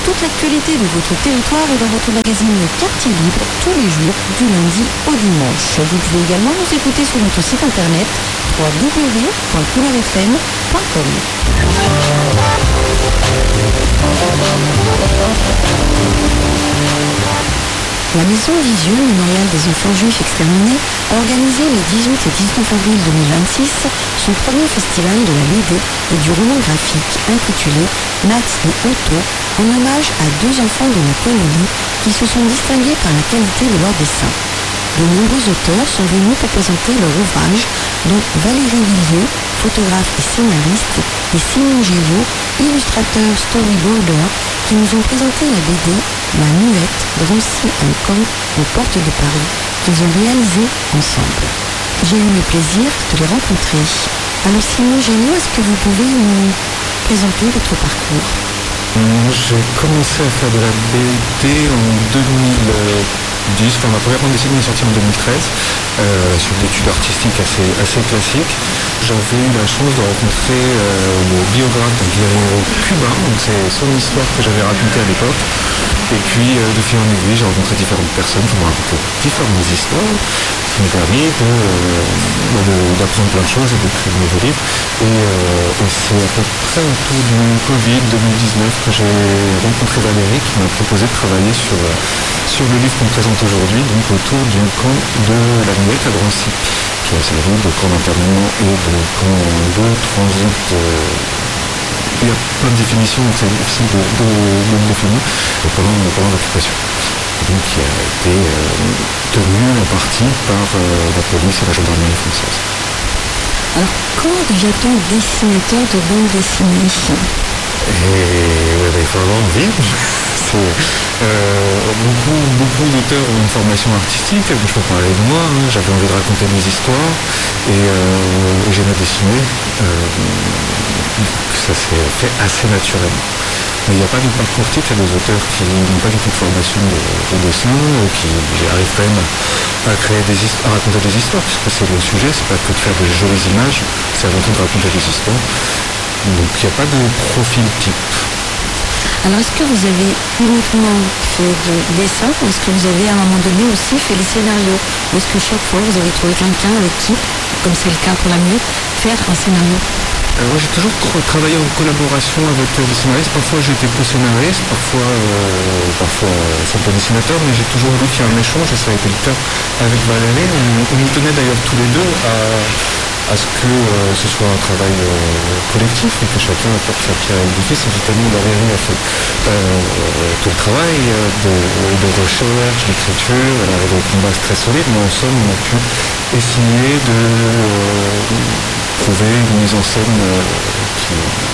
toute l'actualité de votre territoire est dans votre magazine Quartier Libre tous les jours du lundi au dimanche. Vous pouvez également nous écouter sur notre site internet www.couleurfm.com. La Maison Vision, mémorial des enfants juifs exterminés, a organisé les 18 et 19 avril 2026 son premier festival de la BD et du roman graphique intitulé Nats et Otto, en hommage à deux enfants de la colonie qui se sont distingués par la qualité de leur dessin. De nombreux auteurs sont venus pour présenter leur ouvrage, dont Valérie Villiers, photographe et scénariste, et Simon Géliot, illustrateur storyboarder, qui nous ont présenté la BD La Muette, Drancy & Camp aux portes de Paris, qu'ils ont réalisé ensemble. J'ai eu le plaisir de les rencontrer. Alors Simon Géliot, est-ce que vous pouvez nous présenter votre parcours ? J'ai commencé à faire de la BD en 2010, ma première bande dessinée est sortie en 2013, sur une étude artistique assez classique. J'avais eu la chance de rencontrer le biographe d'un guerrier cubain, donc c'est son histoire que j'avais racontée à l'époque. Et puis de fil en aiguille, j'ai rencontré différentes personnes qui m'ont raconté différentes histoires, ce qui m'a permis d'apprendre plein de choses et d'écrire de nouveaux livres. Et c'est à peu près autour du Covid 2019 que j'ai rencontré Valérie qui m'a proposé de travailler sur le livre qu'on présente aujourd'hui, donc autour du camp de la Muette à Drancy, qui est servi de camp d'internement et de camp de transit. Il y a plein de définitions, donc c'est difficile de le définir pendant l'occupation. Donc qui a été tenu en partie par la police et la gendarmerie française. Alors, comment devient-on dessinateur de bande dessinée ? Il faut avoir envie. Beaucoup d'auteurs ont une formation artistique, je peux parler de moi, j'avais envie de raconter mes histoires et j'aimais dessiner. Ça s'est fait assez naturellement. Mais il n'y a pas de parcours type, il y a des auteurs qui n'ont pas du tout de formation de dessin, qui arrivent quand même à raconter des histoires, puisque c'est le sujet, c'est pas que de faire de jolies images, c'est avant tout de raconter des histoires. Donc il n'y a pas de profil type. Alors est-ce que vous avez uniquement fait de dessin ou est-ce que vous avez à un moment donné aussi fait les scénarios ? Ou est-ce que chaque fois vous avez trouvé quelqu'un avec qui, comme c'est le cas pour la Muette, faire un scénario ? Moi j'ai toujours travaillé en collaboration avec des scénaristes, parfois j'ai été co-scénariste, parfois simple dessinateur, mais j'ai toujours voulu qu'il y ait un échange et ça a été le cas avec Valérie. On y tenait d'ailleurs tous les deux à ce que ce soit un travail collectif et que chacun apporte sa pierre à l'édifice. Évidemment, Valérie a fait tout le travail de recherche, d'écriture, elle a des bases très solides, mais en somme, on a pu essayer de trouver une mise en scène qui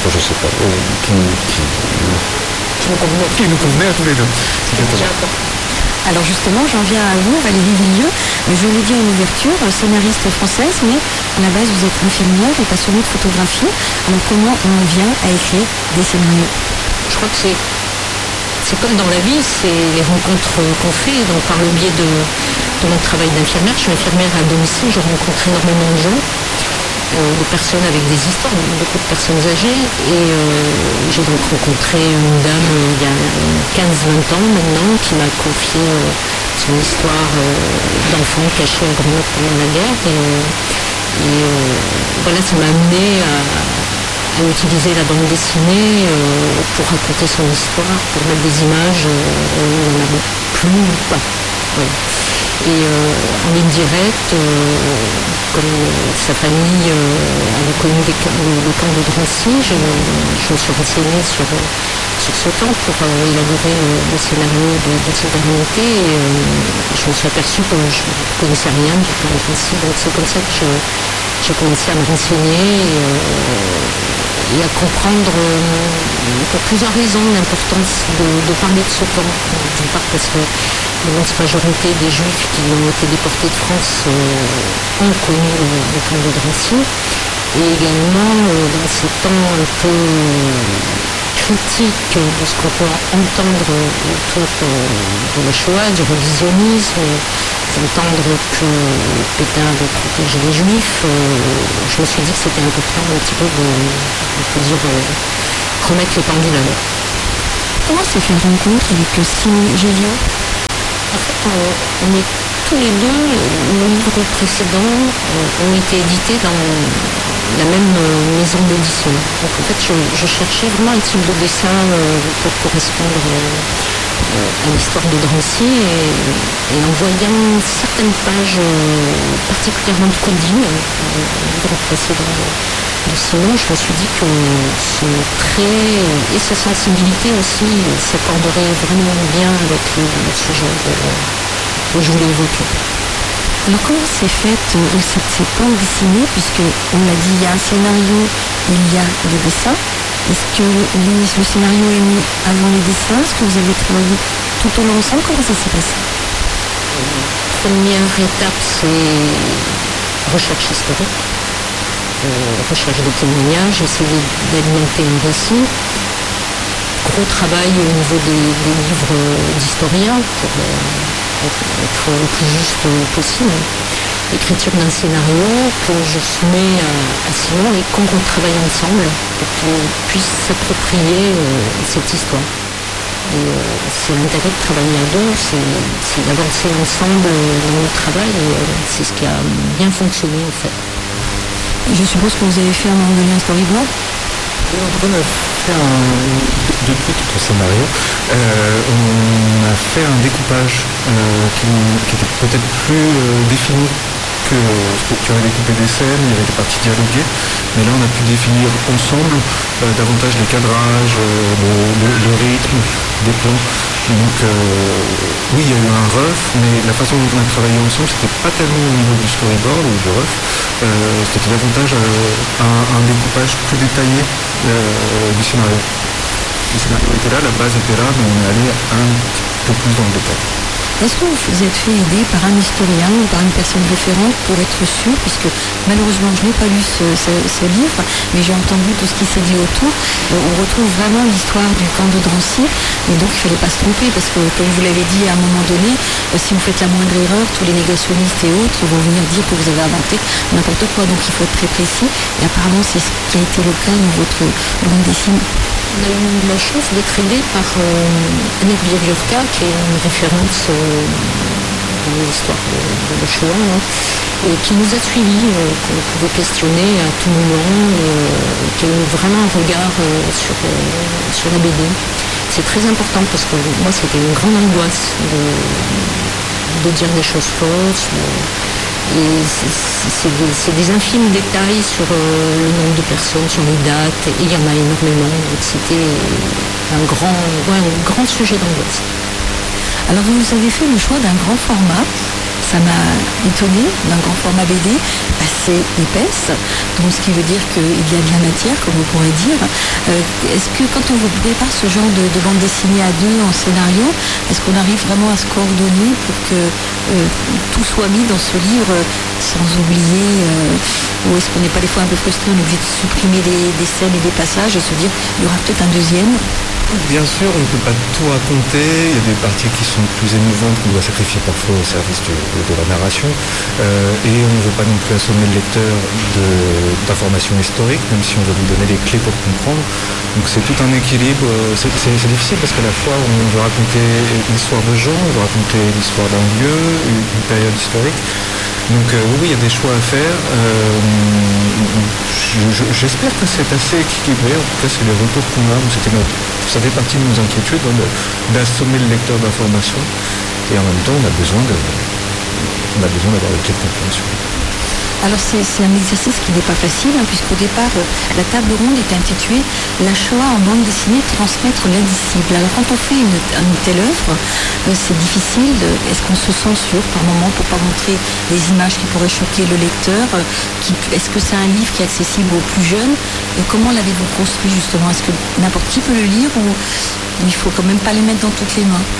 nous convenait à tous les deux. Alors justement, j'en viens à vous, Valérie Villiers. Je l'ai dit en ouverture, scénariste française, mais à la base vous êtes infirmière et passionnée de photographie. Alors comment on vient à écrire des scénarios ? Je crois que c'est comme dans la vie, c'est les rencontres qu'on fait. Donc par le biais de mon travail d'infirmière, je suis infirmière à domicile, je rencontre énormément de gens. De personnes avec des histoires, beaucoup de personnes âgées. Et j'ai donc rencontré une dame il y a 15-20 ans maintenant qui m'a confié son histoire d'enfant caché en Grenoble pendant la guerre. Et voilà, ça m'a amené à utiliser la bande dessinée pour raconter son histoire, pour mettre des images, on en a plus ou pas. Voilà. Et en ligne directe, comme sa famille avait connu le camp de Drancy, je me suis renseignée sur ce camp pour élaborer le scénario de cette communauté. Et je me suis aperçue que je ne connaissais rien du camp de Drancy. Donc c'est comme ça que j'ai commencé à me renseigner et à comprendre pour plusieurs raisons l'importance de parler de ce camp. D'une part parce que l'immense majorité des Juifs qui ont été déportés de France ont connu le camp de Drancy. Et également, dans ces temps un peu critiques de ce qu'on peut entendre autour de la Shoah, du révisionnisme, d'entendre que Pétain avait protégé les Juifs, je me suis dit que c'était important un petit peu de remettre les pendules à l'heure. Comment s'est fait la rencontre avec Simon Géliot? En fait, on est tous les deux, nos livres précédents ont été édités dans la même maison d'édition. Donc en fait, je cherchais vraiment un type de dessin pour correspondre à l'histoire de Drancy et en voyant certaines pages particulièrement de Codine, le livre précédent de Simon, je me suis dit que son trait et sa sensibilité aussi s'accorderaient vraiment bien avec le sujet que je voulais évoquer. Alors comment s'est faite cette bande dessinée, puisque on l'a dit, il y a un scénario, il y a des dessins. Est-ce que le scénario est mis avant les dessins? Est-ce que vous avez travaillé tout au long ensemble? Comment ça s'est passé? Première étape, c'est recherche historique, recherche de témoignages, essayer d'alimenter un récit. Gros travail au niveau des livres d'historiens pour être le plus juste possible. Écriture d'un scénario que je soumets à Simon et qu'on retravaille ensemble pour qu'il puisse s'approprier cette histoire. Et c'est l'intérêt de travailler à deux, c'est d'avancer ensemble dans le travail et c'est ce qui a bien fonctionné en fait. Je suppose que vous avez fait à un moment donné un storyboard? On a fait depuis tout le scénario, on a fait un découpage qui était peut-être plus défini que tu avais découpé des scènes, il y avait des parties dialoguées, mais là on a pu définir ensemble davantage les cadrages, le rythme des plans. Donc oui, il y a eu un rough, mais la façon dont on a travaillé ensemble, c'était pas tellement au niveau du storyboard ou du rough, c'était davantage un découpage plus détaillé du scénario. Le scénario était là, la base était là, mais on est allé un peu plus dans le détail. Est-ce que vous vous êtes fait aider par un historien ou par une personne référente pour être sûr, puisque malheureusement je n'ai pas lu ce livre, mais j'ai entendu tout ce qui s'est dit autour, on retrouve vraiment l'histoire du camp de Drancy, et donc il ne fallait pas se tromper, parce que comme vous l'avez dit à un moment donné, si vous faites la moindre erreur, tous les négationnistes et autres vont venir dire que vous avez inventé n'importe quoi, donc il faut être très précis, et apparemment c'est ce qui a été le cas dans votre bande dessinée. On a eu la chance d'être aidé par Annette Bieliowka, qui est une référence dans l'histoire de Shoah, et qui nous a suivis, qu'on pouvait questionner à tout moment, qui a eu vraiment un regard sur la BD. C'est très important parce que moi c'était une grande angoisse de dire des choses fausses. Et c'est des infimes détails sur le nombre de personnes, sur les dates, et il y en a énormément, donc c'était un grand sujet d'angoisse. Alors vous avez fait le choix d'un grand format, ça m'a étonné, d'un grand format BD assez épaisse, donc ce qui veut dire qu'il y a de la matière, comme on pourrait dire. Est-ce que quand on vous prépare ce genre de bande dessinée à deux en scénario, est-ce qu'on arrive vraiment à se coordonner pour que tout soit mis dans ce livre sans oublier, ou est-ce qu'on n'est pas des fois un peu frustré, on est obligé de supprimer des scènes et des passages et se dire il y aura peut-être un deuxième? Bien sûr, on ne peut pas tout raconter, il y a des parties qui sont plus émouvantes qu'on doit sacrifier parfois au service de la narration, et on ne veut pas non plus assommer le lecteur d'informations historiques, même si on veut lui donner les clés pour comprendre. Donc c'est tout un équilibre, c'est difficile parce qu'à la fois on veut raconter l'histoire de gens, on veut raconter l'histoire d'un lieu, une période historique. Donc oui, il y a des choix à faire. J'espère que c'est assez équilibré. En tout cas, c'est les retours qu'on a. Ça fait partie de nos inquiétudes d'assommer le lecteur d'informations. Et en même temps, on a besoin d'avoir les clés de compréhension. Alors c'est un exercice qui n'est pas facile, puisqu'au départ, la table ronde est intitulée « La Shoah en bande dessinée, transmettre l'indicible ». Alors quand on fait une telle œuvre, c'est difficile. Est-ce qu'on se censure par moment pour ne pas montrer des images qui pourraient choquer le lecteur? Est-ce que c'est un livre qui est accessible aux plus jeunes? Et comment l'avez-vous construit justement? Est-ce que n'importe qui peut le lire ou il ne faut quand même pas les mettre dans toutes les mains?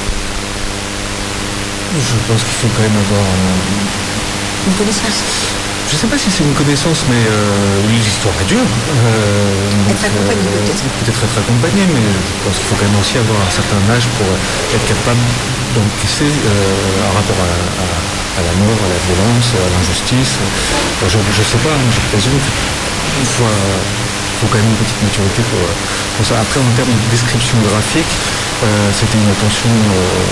Je pense qu'il faut quand même avoir une connaissance. Je ne sais pas si c'est une connaissance, mais l'histoire est dure. Être accompagné peut-être. Peut-être être accompagné, mais je pense qu'il faut quand même aussi avoir un certain âge pour être capable d'encaisser un rapport à la mort, à la violence, à l'injustice. Je ne sais pas, je présume qu'il faut quand même une petite maturité pour ça. Après, en termes de description graphique, C'était une attention